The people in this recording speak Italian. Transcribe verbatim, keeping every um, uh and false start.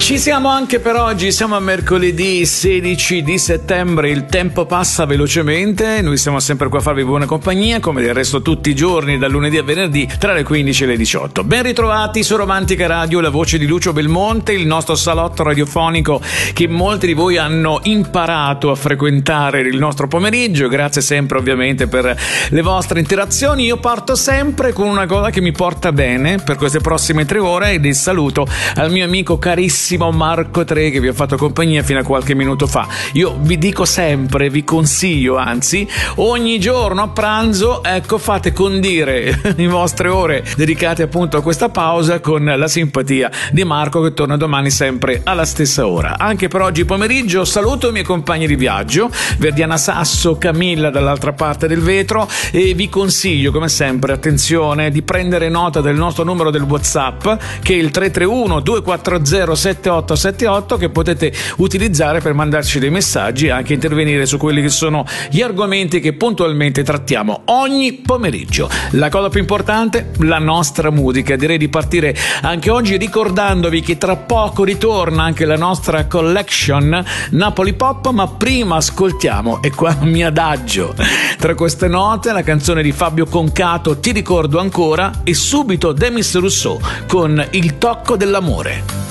Ci siamo anche per oggi, siamo a mercoledì sedici di settembre, il tempo passa velocemente, noi siamo sempre qua a farvi buona compagnia, come del resto tutti i giorni, dal lunedì a venerdì, tra le quindici e le diciotto. Ben ritrovati su Romantica Radio, la voce di Lucio Belmonte, il nostro salotto radiofonico che molti di voi hanno imparato a frequentare il nostro pomeriggio, grazie sempre ovviamente per le vostre interazioni. Io parto sempre con una cosa che mi porta bene per queste prossime tre ore ed il saluto al mio amico carissimo Marco Tre, che vi ha fatto compagnia fino a qualche minuto fa. Io vi dico sempre, vi consiglio, anzi ogni giorno a pranzo, ecco, fate condire le vostre ore dedicate appunto a questa pausa con la simpatia di Marco, che torna domani sempre alla stessa ora. Anche per oggi pomeriggio saluto i miei compagni di viaggio, Verdiana Sasso, Camilla dall'altra parte del vetro, e vi consiglio come sempre, attenzione, di prendere nota del nostro numero del WhatsApp, che è il tre tre uno due quattro zero sette otto sette otto, che potete utilizzare per mandarci dei messaggi e anche intervenire su quelli che sono gli argomenti che puntualmente trattiamo ogni pomeriggio. La cosa più importante, la nostra musica. Direi di partire anche oggi ricordandovi che tra poco ritorna anche la nostra collection Napoli Pop, ma prima ascoltiamo, e qua mi adagio tra queste note, la canzone di Fabio Concato, Ti ricordo ancora, e subito Demis Rousseau con Il tocco dell'amore.